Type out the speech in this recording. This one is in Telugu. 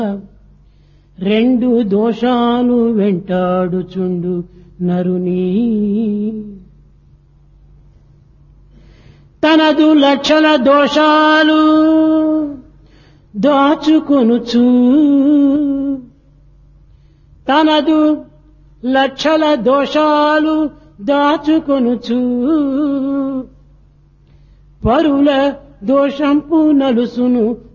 రెండు దోషాలు వెంటాడుచుండు నరుని తనదు లక్షల దోషాలు దాచుకొనుచు తనదు లక్షల దోషాలు దాచుకొనుచు పరుల దోషంపు నలుసును